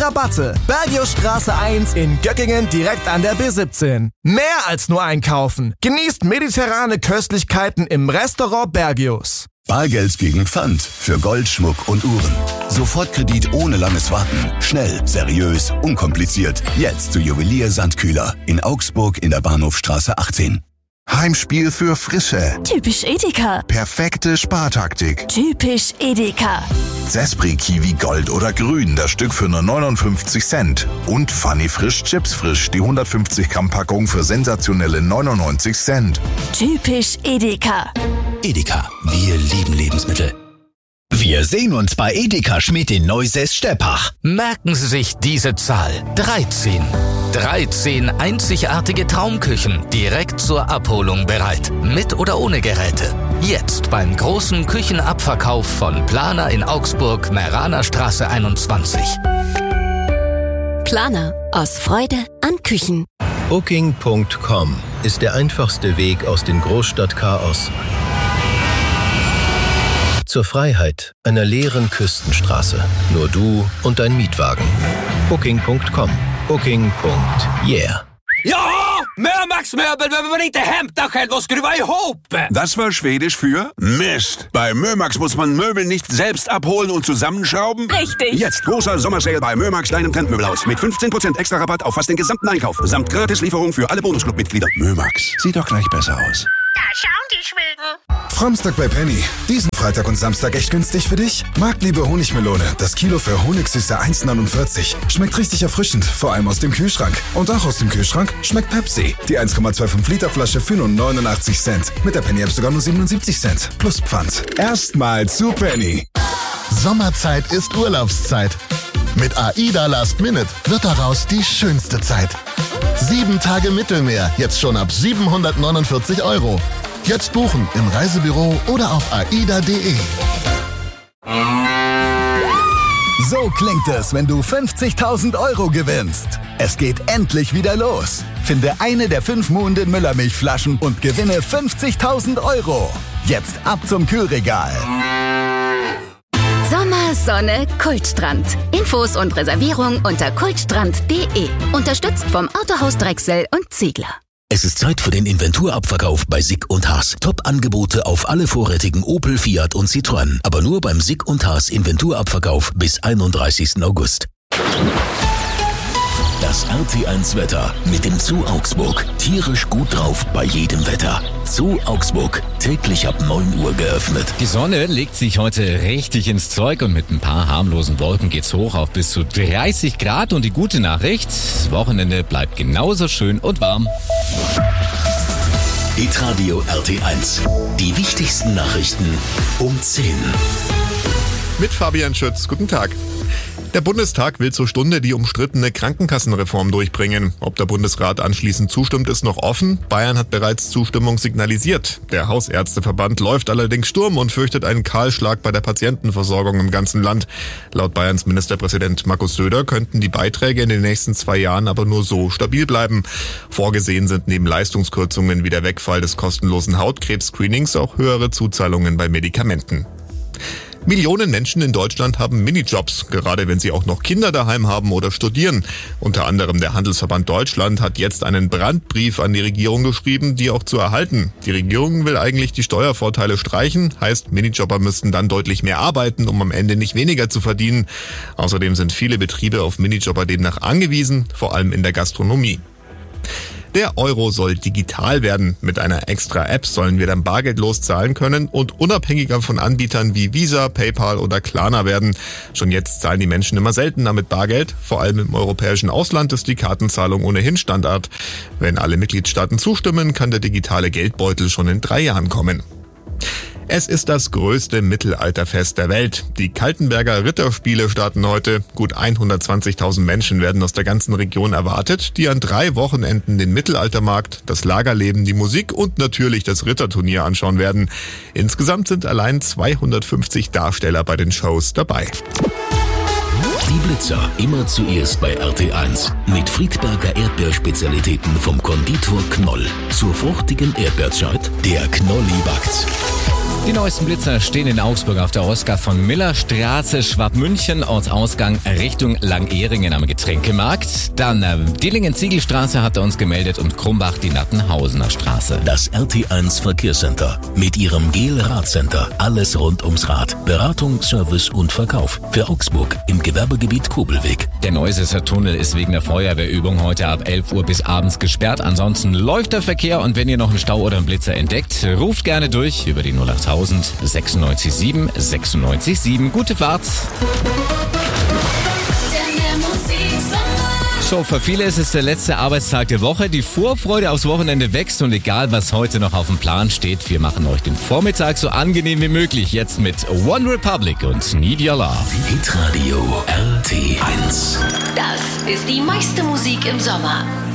Rabatte. Bergiusstraße 1 in Göckingen direkt an der B17. Mehr als nur einkaufen. Genießt mediterrane Köstlichkeiten im Restaurant Bergius. Bargeld gegen Pfand für Goldschmuck und Uhren. Sofortkredit ohne langes Warten. Schnell, seriös, unkompliziert. Jetzt zu Juwelier Sandkühler in Augsburg in der Bahnhofstraße 18. Heimspiel für Frische. Typisch Edeka. Perfekte Spartaktik. Typisch Edeka. Zespri Kiwi Gold oder Grün, das Stück für nur 59 Cent. Und Funny Frisch Chips Frisch, die 150 Gramm Packung für sensationelle 99 Cent. Typisch Edeka. Edeka, wir lieben Lebensmittel. Wir sehen uns bei Edeka Schmidt in Neusäß-Steppach. Merken Sie sich diese Zahl. 13. 13 einzigartige Traumküchen direkt zur Abholung bereit. Mit oder ohne Geräte. Jetzt beim großen Küchenabverkauf von Planer in Augsburg, Meraner Straße 21. Planer. Aus Freude an Küchen. Booking.com ist der einfachste Weg aus dem Großstadtchaos zur Freiheit einer leeren Küstenstraße. Nur du und dein Mietwagen. Booking.com. Booking.yeah. Ja, Mömax-Möbel, wenn man inte hämtar själv och skruva ihop. Das war Schwedisch für Mist. Bei Mömax muss man Möbel nicht selbst abholen und zusammenschrauben. Richtig. Jetzt großer Sommersale bei Mömax, deinem Trendmöbelhaus. Mit 15% extra Rabatt auf fast den gesamten Einkauf. Samt Gratislieferung für alle Bonusclub-Mitglieder. Mömax, sieht doch gleich besser aus. Da schauen die Schweden. Samstag bei Penny. Diesen Freitag und Samstag echt günstig für dich? Marktliebe Honigmelone. Das Kilo für Honigsüße 1,49. Schmeckt richtig erfrischend, vor allem aus dem Kühlschrank. Und auch aus dem Kühlschrank schmeckt Pepsi. Die 1,25 Liter Flasche für nur 89 Cent. Mit der Penny-App sogar nur 77 Cent. Plus Pfand. Erstmal zu Penny. Sommerzeit ist Urlaubszeit. Mit AIDA Last Minute wird daraus die schönste Zeit. 7 Tage Mittelmeer, jetzt schon ab 749 €. Jetzt buchen im Reisebüro oder auf aida.de. So klingt es, wenn du 50.000 € gewinnst. Es geht endlich wieder los. Finde eine der 5 Muhnden Müllermilchflaschen und gewinne 50.000 €. Jetzt ab zum Kühlregal. Sommer, Sonne, Kultstrand. Infos und Reservierung unter kultstrand.de. Unterstützt vom Autohaus Drechsel und Ziegler. Es ist Zeit für den Inventurabverkauf bei Sick und Haas. Top-Angebote auf alle vorrätigen Opel, Fiat und Citroën. Aber nur beim Sick und Haas Inventurabverkauf bis 31. August. Das RT1 Wetter mit dem Zoo Augsburg. Tierisch gut drauf bei jedem Wetter. Zoo Augsburg. Täglich ab 9 Uhr geöffnet. Die Sonne legt sich heute richtig ins Zeug und mit ein paar harmlosen Wolken geht's hoch auf bis zu 30 Grad. Und die gute Nachricht, das Wochenende bleibt genauso schön und warm. Hitradio RT1. Die wichtigsten Nachrichten um 10. Mit Fabian Schütz. Guten Tag. Der Bundestag will zur Stunde die umstrittene Krankenkassenreform durchbringen. Ob der Bundesrat anschließend zustimmt, ist noch offen. Bayern hat bereits Zustimmung signalisiert. Der Hausärzteverband läuft allerdings Sturm und fürchtet einen Kahlschlag bei der Patientenversorgung im ganzen Land. Laut Bayerns Ministerpräsident Markus Söder könnten die Beiträge in den nächsten 2 Jahren aber nur so stabil bleiben. Vorgesehen sind neben Leistungskürzungen wie der Wegfall des kostenlosen Hautkrebs-Screenings auch höhere Zuzahlungen bei Medikamenten. Millionen Menschen in Deutschland haben Minijobs, gerade wenn sie auch noch Kinder daheim haben oder studieren. Unter anderem der Handelsverband Deutschland hat jetzt einen Brandbrief an die Regierung geschrieben, die auch zu erhalten. Die Regierung will eigentlich die Steuervorteile streichen, heißt Minijobber müssten dann deutlich mehr arbeiten, um am Ende nicht weniger zu verdienen. Außerdem sind viele Betriebe auf Minijobber demnach angewiesen, vor allem in der Gastronomie. Der Euro soll digital werden. Mit einer extra App sollen wir dann bargeldlos zahlen können und unabhängiger von Anbietern wie Visa, PayPal oder Klarna werden. Schon jetzt zahlen die Menschen immer seltener mit Bargeld. Vor allem im europäischen Ausland ist die Kartenzahlung ohnehin Standard. Wenn alle Mitgliedstaaten zustimmen, kann der digitale Geldbeutel schon in 3 Jahren kommen. Es ist das größte Mittelalterfest der Welt. Die Kaltenberger Ritterspiele starten heute. Gut 120.000 Menschen werden aus der ganzen Region erwartet, die an 3 Wochenenden den Mittelaltermarkt, das Lagerleben, die Musik und natürlich das Ritterturnier anschauen werden. Insgesamt sind allein 250 Darsteller bei den Shows dabei. Die Blitzer immer zuerst bei RT1 mit Friedberger Erdbeerspezialitäten vom Konditor Knoll. Zur fruchtigen Erdbeerzeit, der Knolli backt's. Die neuesten Blitzer stehen in Augsburg auf der Oskar von Miller-Straße, Schwabmünchen, Ortsausgang Richtung Langehringen am Getränkemarkt. Dann Dillingen-Ziegelstraße hat er uns gemeldet und Krumbach die Nattenhausener Straße. Das RT1 Verkehrscenter mit ihrem GEL-Radcenter. Alles rund ums Rad. Beratung, Service und Verkauf. Für Augsburg im Gewerbegebiet Kobelweg. Der Neusesser Tunnel ist wegen der Feuerwehrübung heute ab 11 Uhr bis abends gesperrt. Ansonsten läuft der Verkehr und wenn ihr noch einen Stau oder einen Blitzer entdeckt, ruft gerne durch über die 08000 967 967. Gute Fahrt! So, für viele ist es der letzte Arbeitstag der Woche. Die Vorfreude aufs Wochenende wächst und egal, was heute noch auf dem Plan steht, wir machen euch den Vormittag so angenehm wie möglich. Jetzt mit One Republic und Need Your Love. Hitradio RT1. Das ist die meiste Musik im Sommer.